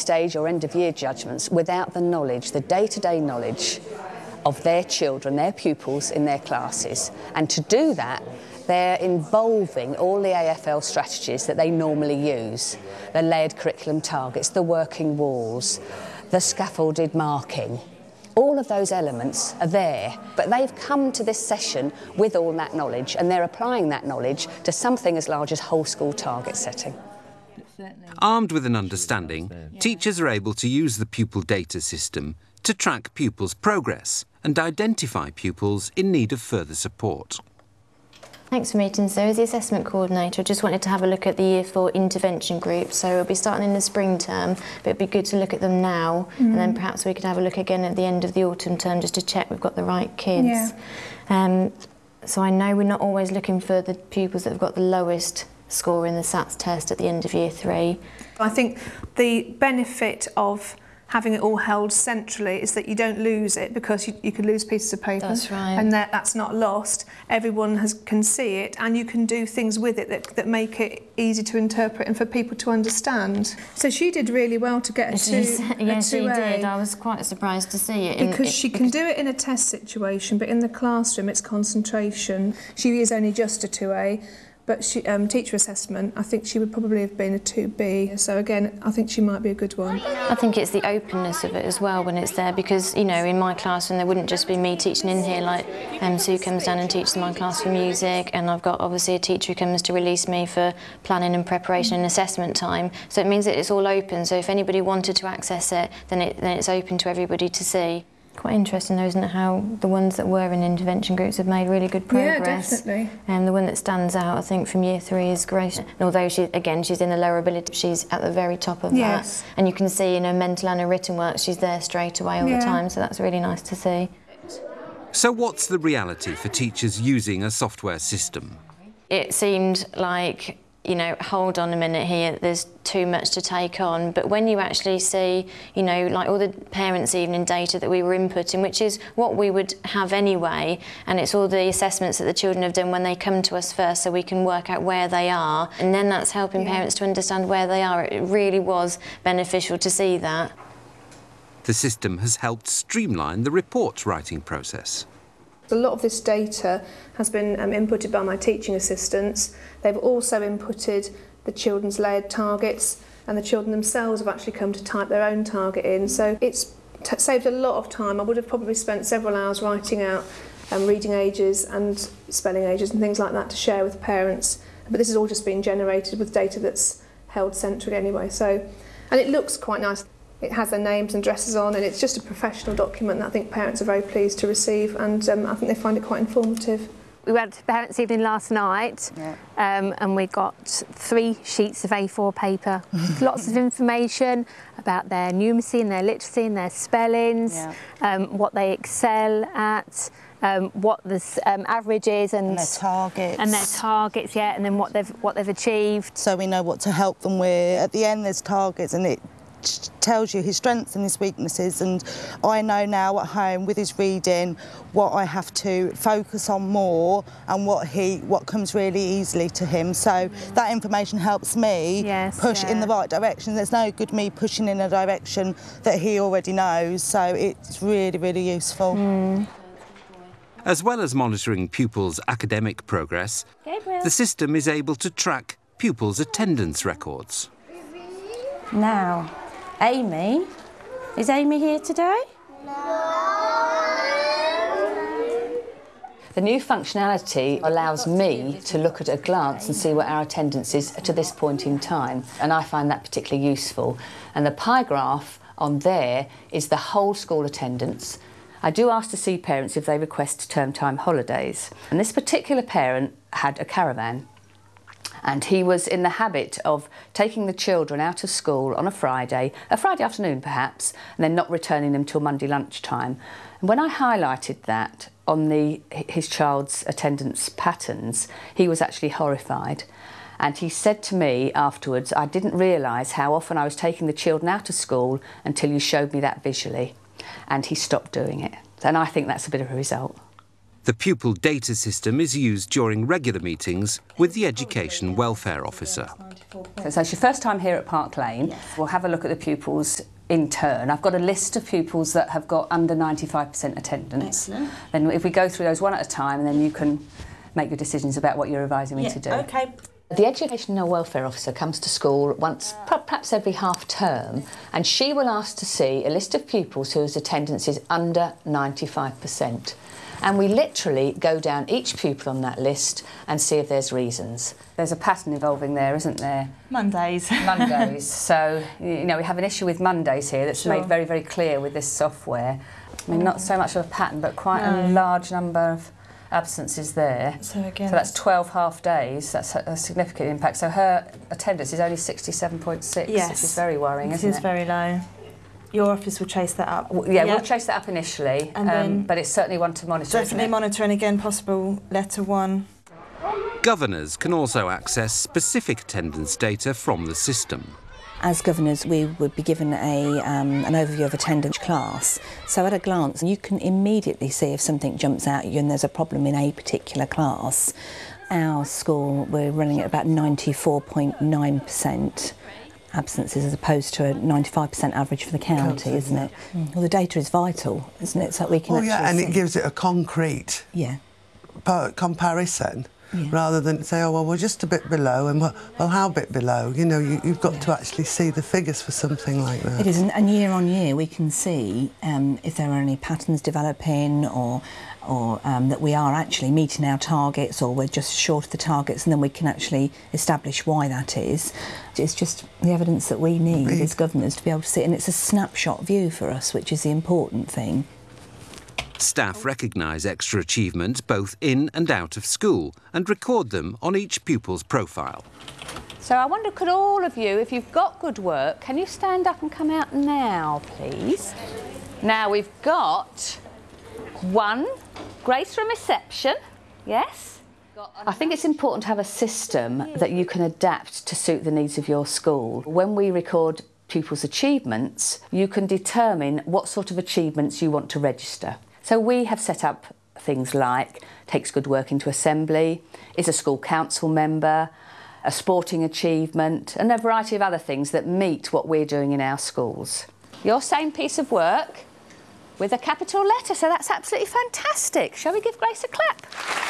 stage or end-of-year judgments without the knowledge, the day-to-day knowledge of their children, their pupils in their classes. And to do that, they're involving all the AFL strategies that they normally use. The layered curriculum targets, the working walls, the scaffolded marking. All of those elements are there, but they've come to this session with all that knowledge, and they're applying that knowledge to something as large as whole school target setting. Armed with an understanding, teachers are able to use the pupil data system to track pupils' progress and identify pupils in need of further support. Thanks for meeting. So as the assessment coordinator, I just wanted to have a look at the Year 4 intervention group. So we'll be starting in the spring term, but it'd be good to look at them now, and then perhaps we could have a look again at the end of the autumn term just to check we've got the right kids. Yeah. So I know we're not always looking for the pupils that have got the lowest score in the SATS test at the end of Year 3. I think the benefit of having it all held centrally is that you don't lose it, because you could lose pieces of paper. That's right. And that's not lost. Everyone can see it, and you can do things with it that make it easy to interpret and for people to understand. So she did really well to get a 2A. Yes, she did. I was quite surprised to see it. Because she can do it in a test situation, but in the classroom it's concentration. She is only just a 2A. But she, teacher assessment, I think she would probably have been a 2B. So again, I think she might be a good one. I think it's the openness of it as well when it's there, because, you know, in my classroom there wouldn't just be me teaching in here, like Sue comes down and teaches my class for music, and I've got obviously a teacher who comes to release me for planning and preparation and assessment time. So it means that it's all open, so if anybody wanted to access it, then it's open to everybody to see. Quite interesting though, isn't it, how the ones that were in intervention groups have made really good progress. Yeah, definitely. And the one that stands out, I think, from Year 3 is Grace. And although she's in the lower ability, she's at the very top of that. And you can see in her mental and her written work, she's there straight away all the time, so that's really nice to see. So what's the reality for teachers using a software system? It seemed like, you know, hold on a minute here, there's too much to take on. But when you actually see, you know, like all the parents' evening data that we were inputting, which is what we would have anyway, and it's all the assessments that the children have done when they come to us first, so we can work out where they are, and then that's helping parents to understand where they are. It really was beneficial to see that. The system has helped streamline the reports writing process. A lot of this data has been inputted by my teaching assistants. They've also inputted the children's layered targets, and the children themselves have actually come to type their own target in. So it's saved a lot of time. I would have probably spent several hours writing out reading ages and spelling ages and things like that to share with parents. But this has all just been generated with data that's held centrally anyway. So, and it looks quite nice. It has their names and addresses on, and it's just a professional document that I think parents are very pleased to receive, and I think they find it quite informative. We went to parents' evening last night, and we got 3 sheets of A4 paper, lots of information about their numeracy and their literacy and their spellings, what they excel at, what the average is, and their targets. And their targets, and then what they've achieved. So we know what to help them with. At the end, there's targets, and it tells you his strengths and his weaknesses, and I know now at home with his reading what I have to focus on more and what comes really easily to him. So that information helps me push in the right direction. There's no good me pushing in a direction that he already knows, so it's really, really useful. As well as monitoring pupils' academic progress, the system is able to track pupils' attendance records. Now, Amy, is Amy here today? The new functionality allows me to look at a glance and see what our attendance is to this point in time, and I find that particularly useful. And the pie graph on there is the whole school attendance. I do ask to see parents if they request term time holidays, and this particular parent had a caravan. And he was in the habit of taking the children out of school on a Friday afternoon perhaps, and then not returning them till Monday lunchtime. And when I highlighted that on his child's attendance patterns, he was actually horrified. And he said to me afterwards, I didn't realise how often I was taking the children out of school until you showed me that visually. And he stopped doing it. And I think that's a bit of a result. The pupil data system is used during regular meetings with the Education Welfare Officer. So it's your first time here at Park Lane. Yes. We'll have a look at the pupils in turn. I've got a list of pupils that have got under 95% attendance. Excellent. Then if we go through those one at a time, and then you can make your decisions about what you're advising me to do. OK. The Education and Welfare Officer comes to school once, perhaps every half term, and she will ask to see a list of pupils whose attendance is under 95%. And we literally go down each pupil on that list and see if there's reasons. There's a pattern evolving there, isn't there? Mondays. Mondays. So, you know, we have an issue with Mondays here that's made very, very clear with this software. I mean, not so much of a pattern, but quite a large number of absences there. So again, so that's 12 half days. That's a significant impact. So her attendance is only 67.6, yes, which is very worrying, isn't it? It is very low. Your office will chase that up. Yeah, we'll chase that up initially, and then but it's certainly one to monitor. Definitely monitor, and again, possible letter 1. Governors can also access specific attendance data from the system. As governors, we would be given an overview of attendance class. So at a glance, you can immediately see if something jumps out at you and there's a problem in a particular class. Our school, we're running at about 94.9% absences as opposed to a 95% average for the county, isn't it? Well, the data is vital, isn't it? So that we can and it gives it a concrete comparison. Yeah. Rather than say, oh, well, we're just a bit below, and well, how bit below? You know, you've got to actually see the figures for something like that. It is, and year on year we can see if there are any patterns developing or that we are actually meeting our targets or we're just short of the targets, and then we can actually establish why that is. It's just the evidence that we need as governors to be able to see it, and it's a snapshot view for us, which is the important thing. Staff recognise extra achievement both in and out of school and record them on each pupil's profile. So I wonder, could all of you, if you've got good work, can you stand up and come out now, please? Now we've got 1, Grace from reception, yes? I think it's important to have a system that you can adapt to suit the needs of your school. When we record pupils' achievements, you can determine what sort of achievements you want to register. So we have set up things like takes good work into assembly, is a school council member, a sporting achievement, and a variety of other things that meet what we're doing in our schools. Your same piece of work with a capital letter, so that's absolutely fantastic. Shall we give Grace a clap?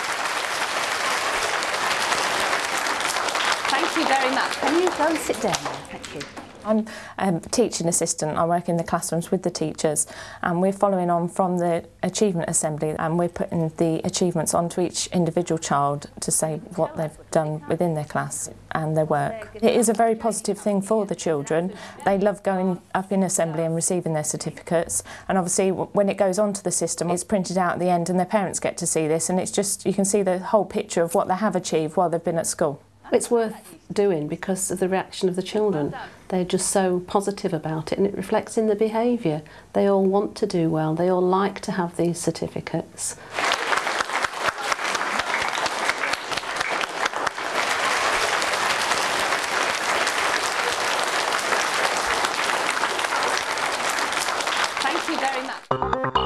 Thank you very much. Can you go and sit down now? Thank you. I'm a teaching assistant. I work in the classrooms with the teachers, and we're following on from the achievement assembly, and we're putting the achievements onto each individual child to say what they've done within their class and their work. It is a very positive thing for the children. They love going up in assembly and receiving their certificates, and obviously when it goes onto the system it's printed out at the end and their parents get to see this, and it's just, you can see the whole picture of what they have achieved while they've been at school. It's worth doing because of the reaction of the children. They're just so positive about it, and it reflects in the behaviour. They all want to do well, they all like to have these certificates. Thank you very much.